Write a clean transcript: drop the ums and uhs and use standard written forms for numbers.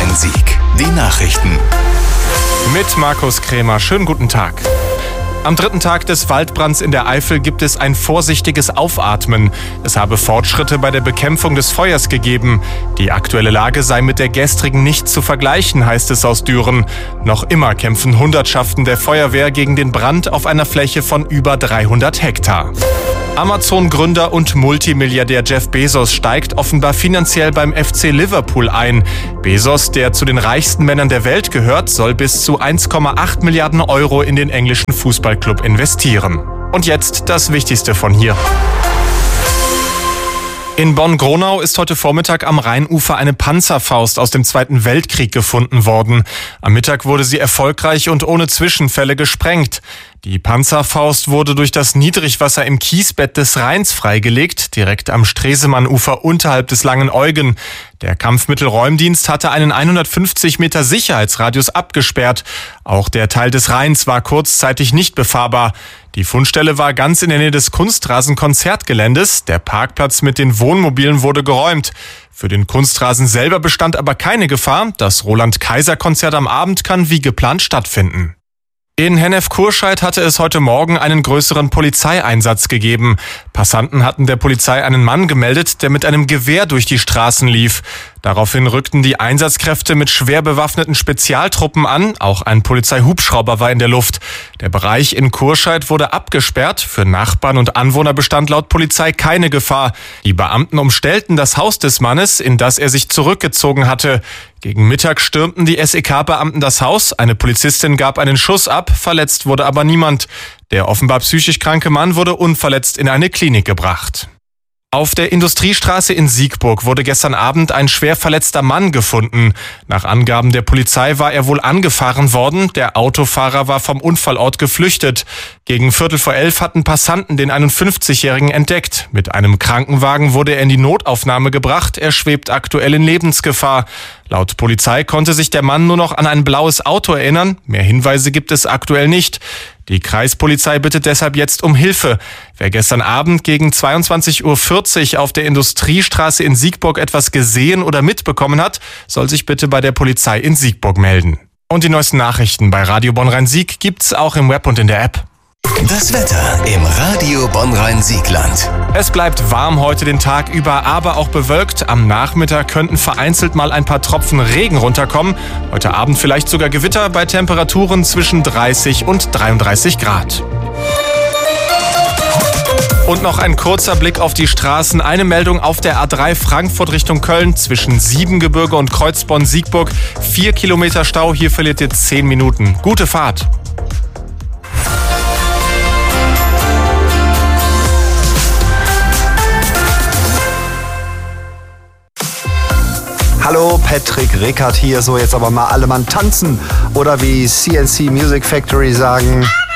Rhein-Sieg. Die Nachrichten. Mit Markus Krämer. Schönen guten Tag. Am dritten Tag des Waldbrands in der Eifel gibt es ein vorsichtiges Aufatmen. Es habe Fortschritte bei der Bekämpfung des Feuers gegeben. Die aktuelle Lage sei mit der gestrigen nicht zu vergleichen, heißt es aus Düren. Noch immer kämpfen Hundertschaften der Feuerwehr gegen den Brand auf einer Fläche von über 300 Hektar. Amazon-Gründer und Multimilliardär Jeff Bezos steigt offenbar finanziell beim FC Liverpool ein. Bezos, der zu den reichsten Männern der Welt gehört, soll bis zu 1,8 Milliarden Euro in den englischen Fußballclub investieren. Und jetzt das Wichtigste von hier. In Bonn-Gronau ist heute Vormittag am Rheinufer eine Panzerfaust aus dem Zweiten Weltkrieg gefunden worden. Am Mittag wurde sie erfolgreich und ohne Zwischenfälle gesprengt. Die Panzerfaust wurde durch das Niedrigwasser im Kiesbett des Rheins freigelegt, direkt am Stresemanneufer unterhalb des Langen Eugen. Der Kampfmittelräumdienst hatte einen 150 Meter Sicherheitsradius abgesperrt. Auch der Teil des Rheins war kurzzeitig nicht befahrbar. Die Fundstelle war ganz in der Nähe des Kunstrasen-Konzertgeländes. Der Parkplatz mit den Wohnmobilen wurde geräumt. Für den Kunstrasen selber bestand aber keine Gefahr. Das Roland-Kaiser-Konzert am Abend kann wie geplant stattfinden. In Hennef-Kurscheid hatte es heute Morgen einen größeren Polizeieinsatz gegeben. Passanten hatten der Polizei einen Mann gemeldet, der mit einem Gewehr durch die Straßen lief. Daraufhin rückten die Einsatzkräfte mit schwer bewaffneten Spezialtruppen an. Auch ein Polizeihubschrauber war in der Luft. Der Bereich in Kurscheid wurde abgesperrt. Für Nachbarn und Anwohner bestand laut Polizei keine Gefahr. Die Beamten umstellten das Haus des Mannes, in das er sich zurückgezogen hatte. Gegen Mittag stürmten die SEK-Beamten das Haus. Eine Polizistin gab einen Schuss ab, verletzt wurde aber niemand. Der offenbar psychisch kranke Mann wurde unverletzt in eine Klinik gebracht. Auf der Industriestraße in Siegburg wurde gestern Abend ein schwer verletzter Mann gefunden. Nach Angaben der Polizei war er wohl angefahren worden. Der Autofahrer war vom Unfallort geflüchtet. Gegen 11:15 hatten Passanten den 51-Jährigen entdeckt. Mit einem Krankenwagen wurde er in die Notaufnahme gebracht. Er schwebt aktuell in Lebensgefahr. Laut Polizei konnte sich der Mann nur noch an ein blaues Auto erinnern. Mehr Hinweise gibt es aktuell nicht. Die Kreispolizei bittet deshalb jetzt um Hilfe. Wer gestern Abend gegen 22:40 Uhr auf der Industriestraße in Siegburg etwas gesehen oder mitbekommen hat, soll sich bitte bei der Polizei in Siegburg melden. Und die neuesten Nachrichten bei Radio Bonn-Rhein-Sieg gibt's auch im Web und in der App. Das Wetter im Radio Bonn-Rhein-Siegland. Es bleibt warm heute den Tag über, aber auch bewölkt. Am Nachmittag könnten vereinzelt mal ein paar Tropfen Regen runterkommen. Heute Abend vielleicht sogar Gewitter bei Temperaturen zwischen 30 und 33 Grad. Und noch ein kurzer Blick auf die Straßen. Eine Meldung auf der A3 Frankfurt Richtung Köln zwischen Siebengebirge und Kreuzborn-Siegburg. 4 Kilometer Stau, hier verliert ihr 10 Minuten. Gute Fahrt. Hallo, Patrick Rickard hier. So, jetzt aber mal alle Mann tanzen. Oder wie CNC Music Factory sagen...